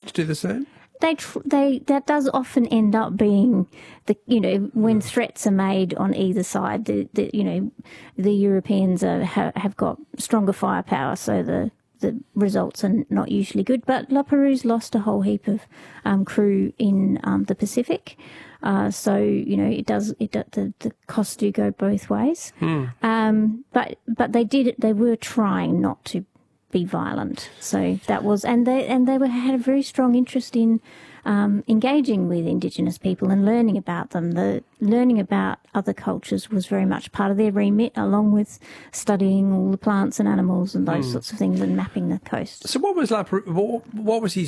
French do the same? That does often end up being when threats are made on either side, the Europeans have got stronger firepower, so the results are not usually good. But La Perouse lost a whole heap of crew in the Pacific, so the costs do go both ways. But they were trying not to be violent. So that was, and they had a very strong interest in engaging with Indigenous people and learning about them. The learning about other cultures was very much part of their remit, along with studying all the plants and animals and those sorts of things and mapping the coast. So what was what was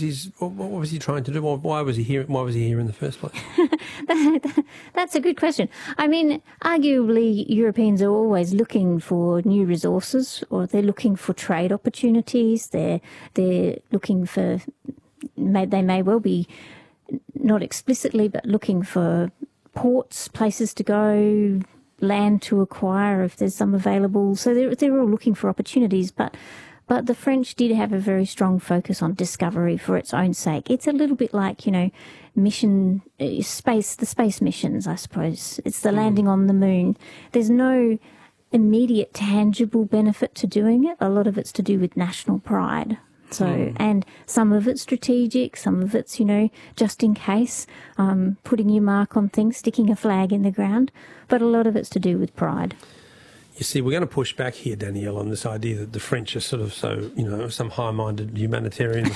he trying to do? Why was he here? Why was he here in the first place? That's a good question. I mean, arguably, Europeans are always looking for new resources, or they're looking for trade opportunities. They're looking for, they may well be not explicitly, but looking for ports, places to go, land to acquire if there's some available. So they're all looking for opportunities, but the French did have a very strong focus on discovery for its own sake. It's a little bit like, mission space, the space missions, I suppose. It's the landing on the moon. There's no immediate tangible benefit to doing it. A lot of it's to do with national pride. So, and some of it's strategic, some of it's, just in case, putting your mark on things, sticking a flag in the ground, but a lot of it's to do with pride. You see, we're going to push back here, Danielle, on this idea that the French are sort of some high-minded humanitarians.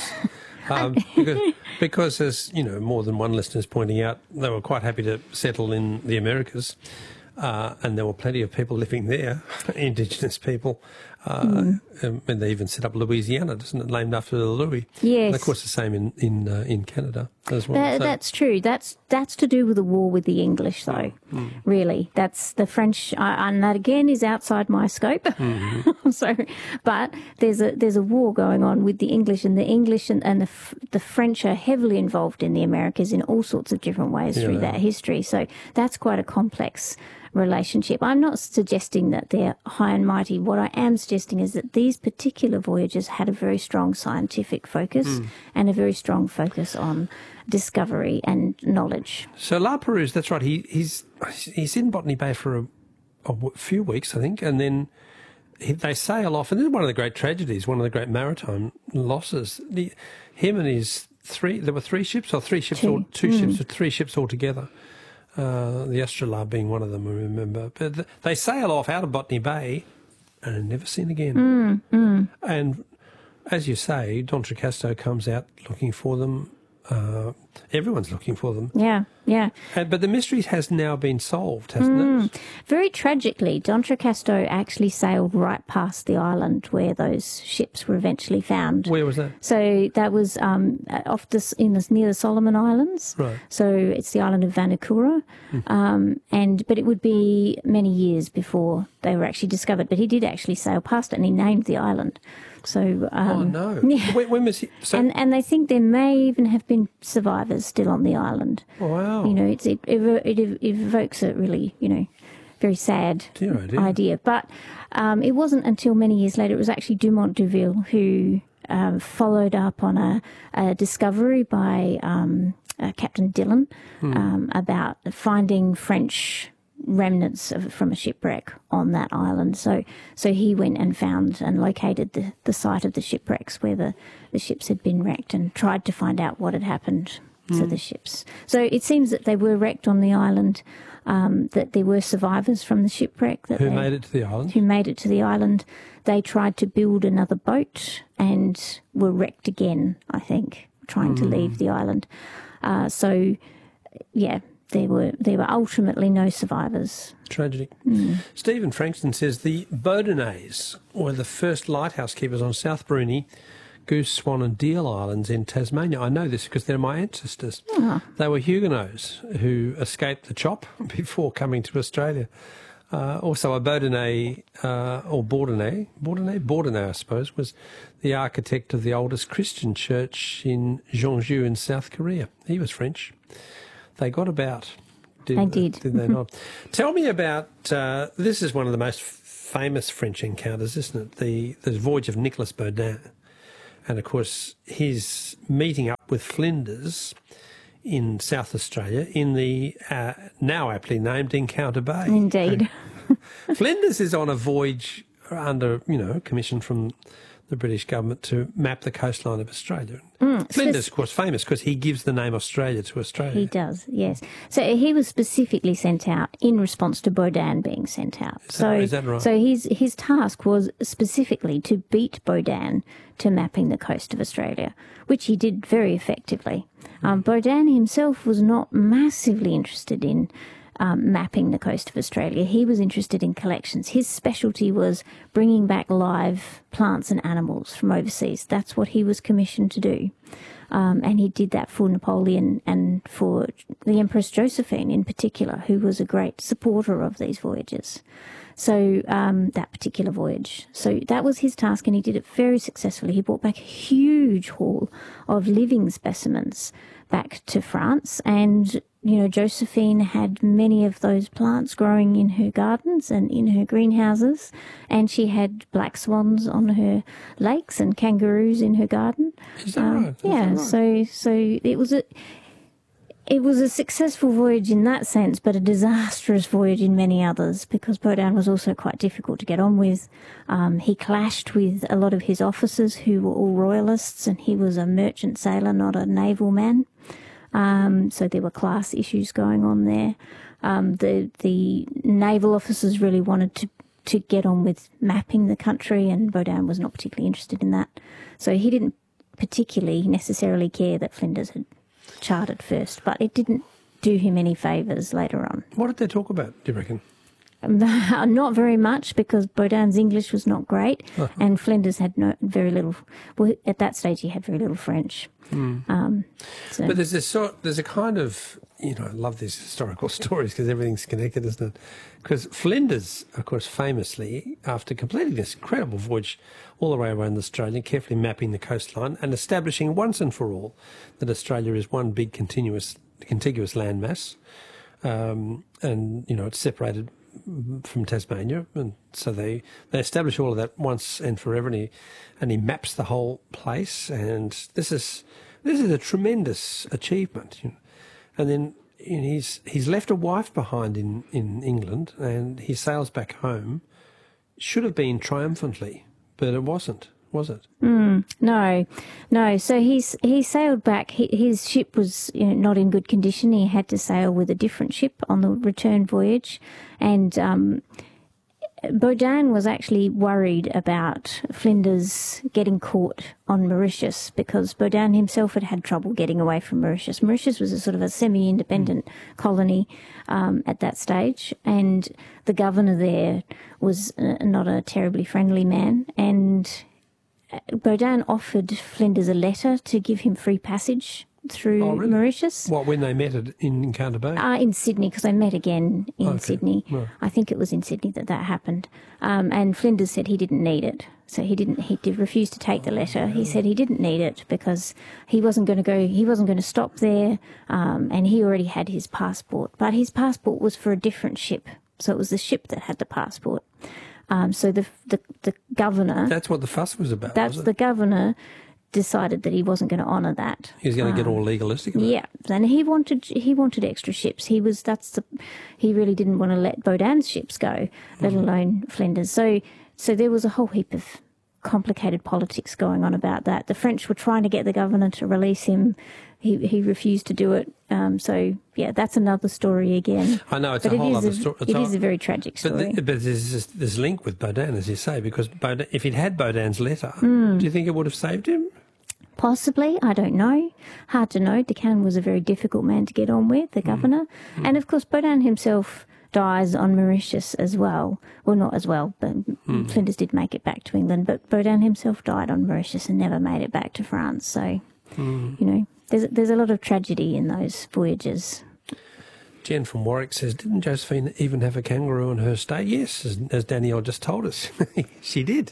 Because as, more than one listener is pointing out, they were quite happy to settle in the Americas. And there were plenty of people living there, Indigenous people, and they even set up Louisiana, doesn't it, named after Louis? Yes. And of course the same in Canada as well. That's true. That's to do with the war with the English, though. Really, that's the French, and that again is outside my scope. So, but there's a war going on with the English, and the English and the French are heavily involved in the Americas in all sorts of different ways through that history. So that's quite a complex relationship. I'm not suggesting that they're high and mighty. What I am suggesting is that these particular voyages had a very strong scientific focus and a very strong focus on discovery and knowledge. So La Perouse, that's right. He's in Botany Bay for a few weeks, I think, and then they sail off. And this is one of the great tragedies, one of the great maritime losses. Him and his there were three ships, or three ships, or two ships, or three ships altogether. The Astrolabe being one of them, I remember. But they sail off out of Botany Bay and are never seen again. And as you say, D'Entrecasteaux comes out looking for them. Everyone's looking for them. Yeah. But the mystery has now been solved, hasn't it? Very tragically, D'Entrecasteaux actually sailed right past the island where those ships were eventually found. Where was that? So that was near the Solomon Islands. Right. So it's the island of Vanuatu, but it would be many years before they were actually discovered. But he did actually sail past it, and he named the island. So, oh no! Yeah. When was he? So, and they think there may even have been survivors still on the island. Wow! It evokes a really very sad idea. But it wasn't until many years later. It was actually Dumont d'Urville who followed up on a discovery by Captain Dillon about finding French remnants from a shipwreck on that island. So he went and found and located the site of the shipwrecks where the ships had been wrecked and tried to find out what had happened to the ships. So it seems that they were wrecked on the island, that there were survivors from the shipwreck. Who made it to the island? Who made it to the island. They tried to build another boat and were wrecked again, I think, trying to leave the island. There were ultimately no survivors. Tragic. Stephen Frankston says the Boudinais were the first lighthouse keepers on South Bruny, Goose, Swan and Deal Islands in Tasmania. I know this because they're my ancestors. They were Huguenots who escaped the chop before coming to Australia. Also a Boudinais, or Bourdonnais, I suppose, was the architect of the oldest Christian church in Jeonju in South Korea. He was French. They got about. They did. Did they not? Tell me about, this is one of the most famous French encounters, isn't it? The voyage of Nicolas Baudin. And, of course, he's meeting up with Flinders in South Australia in the now aptly named Encounter Bay. Indeed. Flinders is on a voyage under, commission from the British government to map the coastline of Australia. Flinders, of course, famous because he gives the name Australia to Australia. He does, yes. So he was specifically sent out in response to Baudin being sent out. Is that right? So his task was specifically to beat Baudin to mapping the coast of Australia, which he did very effectively. Baudin himself was not massively interested in mapping the coast of Australia. He was interested in collections. His specialty was bringing back live plants and animals from overseas. That's what he was commissioned to do. And he did that for Napoleon and for the Empress Josephine in particular, who was a great supporter of these voyages. So that particular voyage. So that was his task, and he did it very successfully. He brought back a huge haul of living specimens back to France, and Josephine had many of those plants growing in her gardens and in her greenhouses, and she had black swans on her lakes and kangaroos in her garden. Is that right? Yeah. So it was a successful voyage in that sense, but a disastrous voyage in many others, because Baudin was also quite difficult to get on with. He clashed with a lot of his officers who were all royalists, and he was a merchant sailor, not a naval man. So there were class issues going on there. The naval officers really wanted to get on with mapping the country, and Baudin was not particularly interested in that. So he didn't particularly necessarily care that Flinders had charted first, but it didn't do him any favours later on. What did they talk about, do you reckon? Not very much, because Baudin's English was not great, and Flinders had very little. Well, at that stage, he had very little French. But there's a kind of, I love these historical stories because everything's connected, isn't it? Because Flinders, of course, famously, after completing this incredible voyage all the way around Australia, carefully mapping the coastline and establishing once and for all that Australia is one big contiguous landmass, and it's separated from Tasmania, and so they establish all of that once and forever, and he maps the whole place, and this is a tremendous achievement. And then he's left a wife behind in England, and he sails back home. Should have been triumphantly, but it wasn't, was it? No. So he sailed back. His ship was not in good condition. He had to sail with a different ship on the return voyage, and Baudin was actually worried about Flinders getting caught on Mauritius, because Baudin himself had trouble getting away from Mauritius. Mauritius was a sort of a semi-independent colony at that stage, and the governor there was not a terribly friendly man, and Baudin offered Flinders a letter to give him free passage through Mauritius. What, when they met in Encounter Bay? In Sydney, because they met again in Sydney. Right. I think it was in Sydney that happened. And Flinders said he didn't need it. So he did refuse to take the letter. He said he didn't need it because he wasn't going to stop there, and he already had his passport. But his passport was for a different ship. So it was the ship that had the passport. So the governor... That's what the fuss was about, the governor decided that he wasn't going to honour that. He was going to get all legalistic about it. Yeah, and he wanted extra ships. He really didn't want to let Baudin's ships go, let alone Flinders. So there was a whole heap of complicated politics going on about that. The French were trying to get the governor to release him. He refused to do it. So yeah, that's another story again. I know, it's a whole other story. It is a very tragic story. But there's this link with Baudin, as you say, because if he'd had Baudin's letter, do you think it would have saved him? Possibly, I don't know. Hard to know. Deccan was a very difficult man to get on with, the governor. And of course, Baudin himself dies on Mauritius as well. Well, not as well, but Flinders did make it back to England. But Baudin himself died on Mauritius and never made it back to France. So, there's a lot of tragedy in those voyages. Jen from Warwick says, didn't Josephine even have a kangaroo in her stay? Yes, as Danielle just told us. She did.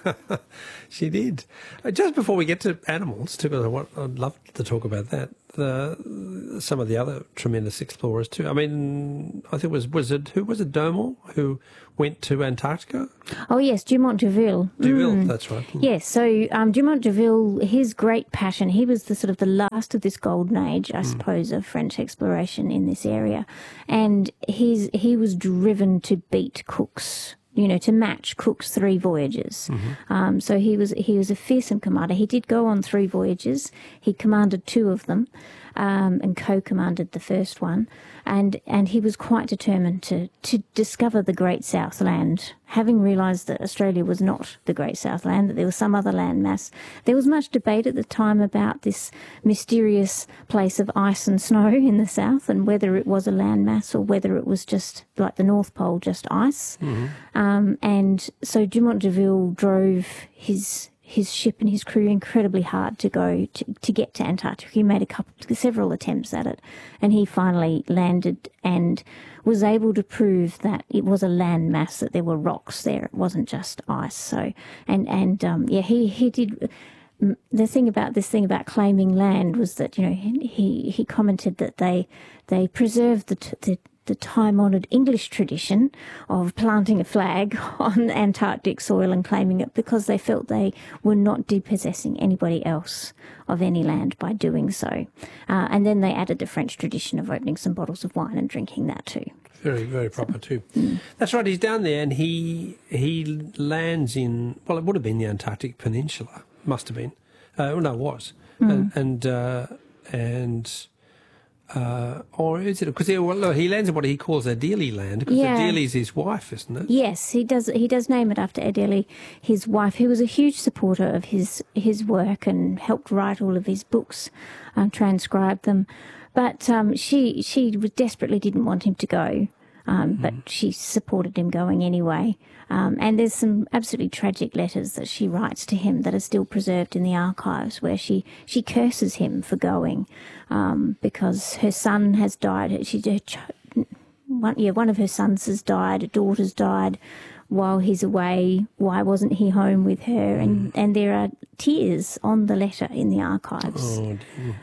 She did. Just before we get to animals, too, because I'd love to talk about that, some of the other tremendous explorers too. I mean, I think was it Domel who went to Antarctica? Oh yes, Dumont d'Urville. D'Urville, that's right. Yes, so Dumont d'Urville, his great passion, he was the sort of the last of this golden age, I suppose, of French exploration in this area, and he was driven to beat Cook's. To match Cook's 3 voyages. So he was a fearsome commander. He did go on 3 voyages. He commanded 2 of them, and co-commanded the first one. And he was quite determined to discover the Great South Land, having realised that Australia was not the Great South Land, that there was some other landmass. There was much debate at the time about this mysterious place of ice and snow in the south, and whether it was a landmass or whether it was just like the North Pole, just ice. And so Dumont d'Urville drove his ship and his crew incredibly hard to go to get to Antarctica. He made several attempts at it, and he finally landed and was able to prove that it was a land mass, that there were rocks there. It wasn't just ice. So, he did. The thing about claiming land was that he commented that they preserved the time-honoured English tradition of planting a flag on Antarctic soil and claiming it, because they felt they were not dispossessing anybody else of any land by doing so. And then they added the French tradition of opening some bottles of wine and drinking that too. Very, very proper too. That's right, he's down there and he lands in, well, it would have been the Antarctic Peninsula, must have been. It was. Or is it because he lands in what he calls Adélie land, because Adélie's his wife, isn't it? Yes, he does name it after Adélie, his wife, who was a huge supporter of his work and helped write all of his books, transcribe them. But she desperately didn't want him to go, but she supported him going anyway. And there's some absolutely tragic letters that she writes to him that are still preserved in the archives, where she curses him for going, because her son has died. One of her sons has died, a daughter's died while he's away. Why wasn't he home with her? And there are tears on the letter in the archives. Oh,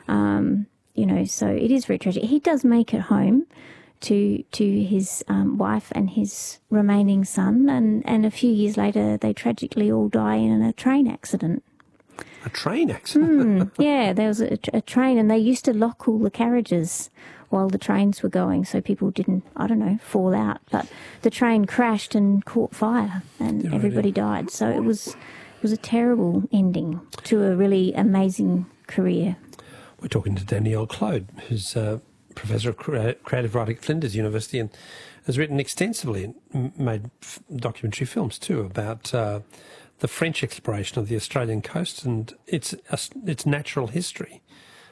dear. So it is very tragic. He does make it home to his wife and his remaining son, and a few years later they tragically all die in a train accident. A train accident? Yeah, there was a train, and they used to lock all the carriages while the trains were going so people didn't, fall out. But the train crashed and caught fire, and everybody died. So it was a terrible ending to a really amazing career. We're talking to Danielle Claude, who's Professor of Creative Writing at Flinders University, and has written extensively and made documentary films too about the French exploration of the Australian coast and its natural history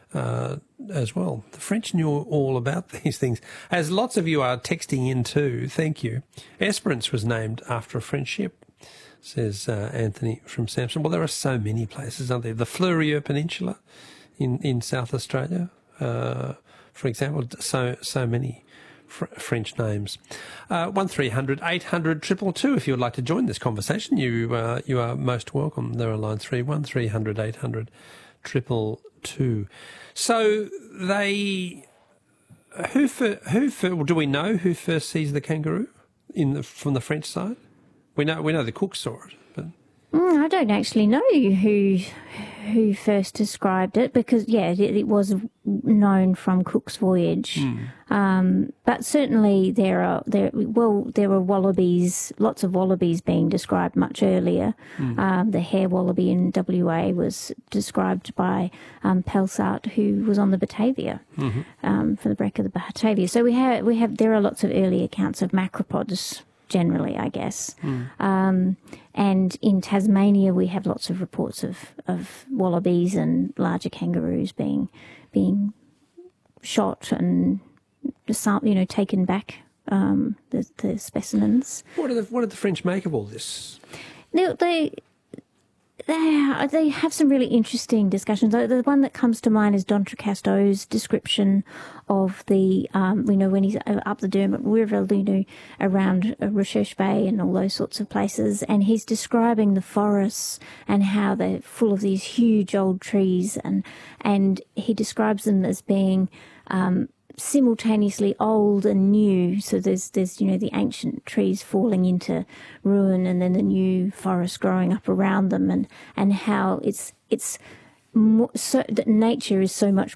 as well. The French knew all about these things, as lots of you are texting in too. Thank you. Esperance was named after a French ship, says Anthony from Samson. Well, there are so many places, aren't there? The Fleurieu Peninsula in South Australia, for example, so many French names. 1300 800 222 if you would like to join this conversation. You are most welcome. There are lines 1300 800 222. So do we know who first sees the kangaroo from the French side? We know the Cook saw it, but I don't actually know who first described it, because it was known from Cook's voyage. But certainly there were wallabies, lots of wallabies being described much earlier. The hare wallaby in WA was described by Pelsart, who was on the Batavia for the wreck of the Batavia. So there are lots of early accounts of macropods generally, I guess. And in Tasmania, we have lots of reports of wallabies and larger kangaroos being shot and taken back, the specimens. What did the French make of all this? They have some really interesting discussions. The one that comes to mind is Don Tricasto's description of the, when he's up the Dermot River, around Recherche Bay and all those sorts of places, and he's describing the forests and how they're full of these huge old trees, and he describes them as being simultaneously old and new. So there's the ancient trees falling into ruin, and then the new forest growing up around them, and how it's more, so that nature is so much